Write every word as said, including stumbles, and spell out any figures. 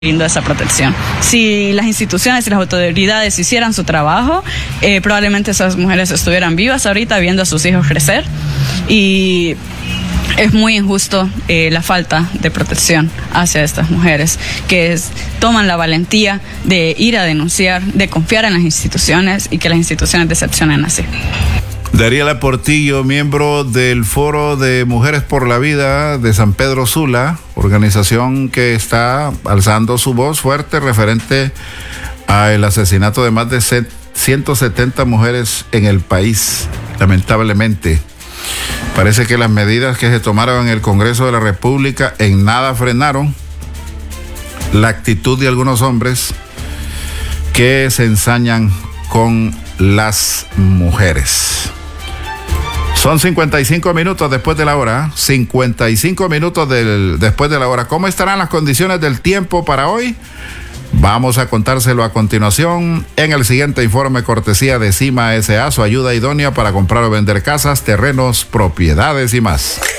brindó esa protección. Si las instituciones y las autoridades hicieran su trabajo, eh, probablemente esas mujeres estuvieran vivas ahorita viendo a sus hijos crecer, y es muy injusto eh, la falta de protección hacia estas mujeres que es, toman la valentía de ir a denunciar, de confiar en las instituciones y que las instituciones decepcionen así. Dariela Portillo, miembro del Foro de Mujeres por la Vida de San Pedro Sula, organización que está alzando su voz fuerte referente al asesinato de más de ciento setenta mujeres en el país, lamentablemente. Parece que las medidas que se tomaron en el Congreso de la República en nada frenaron la actitud de algunos hombres que se ensañan con las mujeres. Son cincuenta y cinco minutos después de la hora, cincuenta y cinco minutos del, después de la hora. ¿Cómo estarán las condiciones del tiempo para hoy? Vamos a contárselo a continuación en el siguiente informe cortesía de Cima S A, su ayuda idónea para comprar o vender casas, terrenos, propiedades y más.